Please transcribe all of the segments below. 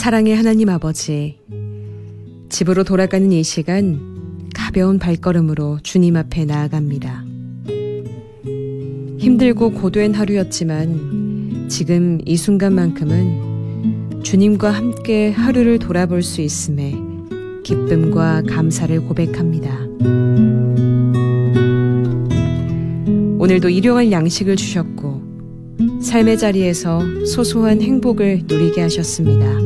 사랑의 하나님 아버지, 집으로 돌아가는 이 시간 가벼운 발걸음으로 주님 앞에 나아갑니다. 힘들고 고된 하루였지만 지금 이 순간만큼은 주님과 함께 하루를 돌아볼 수 있음에 기쁨과 감사를 고백합니다. 오늘도 일용할 양식을 주셨고 삶의 자리에서 소소한 행복을 누리게 하셨습니다.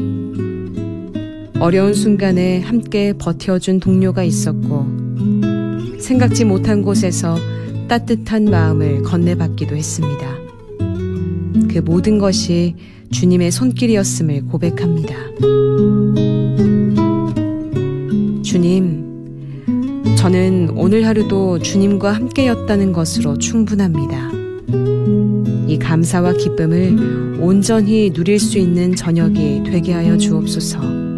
어려운 순간에 함께 버텨준 동료가 있었고 생각지 못한 곳에서 따뜻한 마음을 건네받기도 했습니다. 그 모든 것이 주님의 손길이었음을 고백합니다. 주님, 저는 오늘 하루도 주님과 함께였다는 것으로 충분합니다. 이 감사와 기쁨을 온전히 누릴 수 있는 저녁이 되게 하여 주옵소서.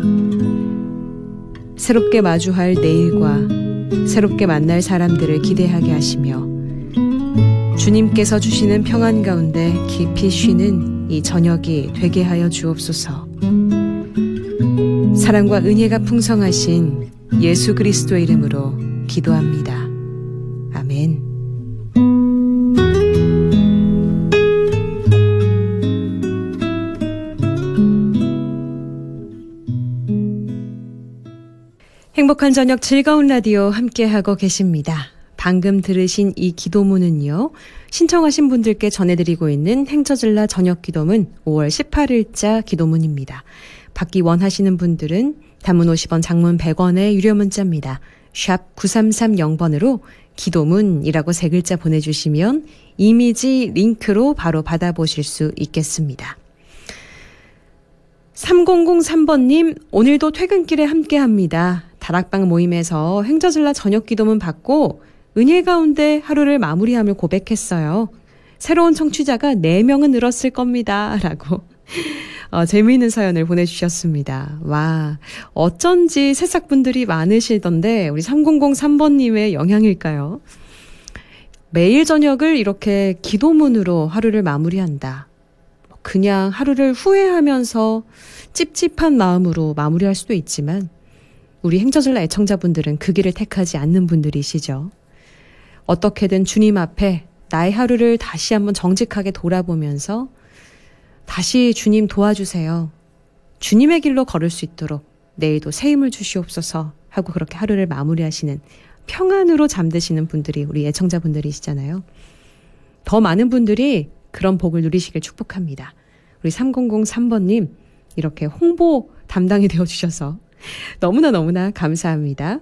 새롭게 마주할 내일과 새롭게 만날 사람들을 기대하게 하시며 주님께서 주시는 평안 가운데 깊이 쉬는 이 저녁이 되게 하여 주옵소서. 사랑과 은혜가 풍성하신 예수 그리스도의 이름으로 기도합니다. 아멘. 행복한 저녁 즐거운 라디오 함께하고 계십니다. 방금 들으신 이 기도문은요, 신청하신 분들께 전해드리고 있는 행처질라 저녁 기도문 5월 18일자 기도문입니다. 받기 원하시는 분들은 단문 50원, 장문 100원의 유료 문자입니다. 샵 9330번으로 기도문이라고 세 글자 보내주시면 이미지 링크로 바로 받아보실 수 있겠습니다. 3003번님, 오늘도 퇴근길에 함께합니다. 다락방 모임에서 행저질라 저녁 기도문 받고 은혜 가운데 하루를 마무리함을 고백했어요. 새로운 청취자가 4명은 늘었을 겁니다. 라고 재미있는 사연을 보내주셨습니다. 와, 어쩐지 새싹분들이 많으시던데 우리 3003번님의 영향일까요? 매일 저녁을 이렇게 기도문으로 하루를 마무리한다. 그냥 하루를 후회하면서 찝찝한 마음으로 마무리할 수도 있지만 우리 행저질라 애청자분들은 그 길을 택하지 않는 분들이시죠. 어떻게든 주님 앞에 나의 하루를 다시 한번 정직하게 돌아보면서 다시 주님 도와주세요. 주님의 길로 걸을 수 있도록 내일도 새 힘을 주시옵소서 하고 그렇게 하루를 마무리하시는 평안으로 잠드시는 분들이 우리 애청자분들이시잖아요. 더 많은 분들이 그런 복을 누리시길 축복합니다. 우리 3003번님 이렇게 홍보 담당이 되어주셔서 너무나 감사합니다.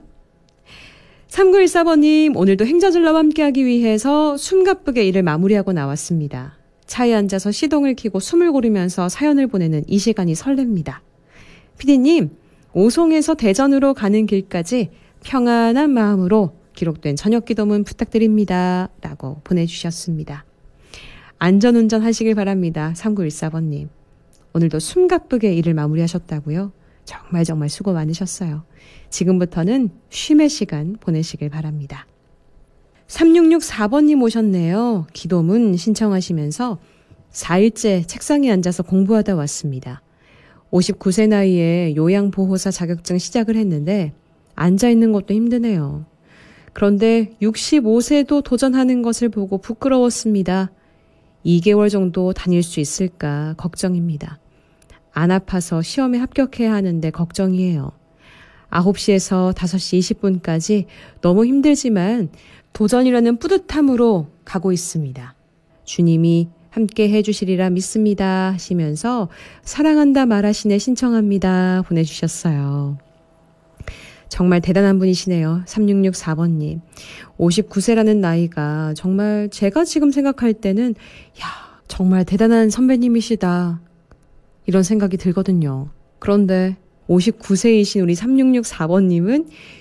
3914번님, 오늘도 행저질러와 함께하기 위해서 숨가쁘게 일을 마무리하고 나왔습니다. 차에 앉아서 시동을 켜고 숨을 고르면서 사연을 보내는 이 시간이 설렙니다. 피디님, 오송에서 대전으로 가는 길까지 평안한 마음으로 기록된 저녁 기도문 부탁드립니다. 라고 보내주셨습니다. 안전운전 하시길 바랍니다. 3914번님. 오늘도 숨가쁘게 일을 마무리하셨다고요? 정말 수고 많으셨어요. 지금부터는 쉼의 시간 보내시길 바랍니다. 3664번님 오셨네요. 기도문 신청하시면서 4일째 책상에 앉아서 공부하다 왔습니다. 59세 나이에 요양보호사 자격증 시작을 했는데 앉아있는 것도 힘드네요. 그런데 65세도 도전하는 것을 보고 부끄러웠습니다. 2개월 정도 다닐 수 있을까 걱정입니다. 안 아파서 시험에 합격해야 하는데 걱정이에요. 9시에서 5시 20분까지 너무 힘들지만 도전이라는 뿌듯함으로 가고 있습니다. 주님이 함께 해주시리라 믿습니다 하시면서 사랑한다 말하시네 신청합니다 보내주셨어요. 정말 대단한 분이시네요. 3664번님. 59세라는 나이가 정말 제가 지금 생각할 때는 정말 대단한 선배님이시다 이런 생각이 들거든요. 그런데 59세이신 우리 3664번님은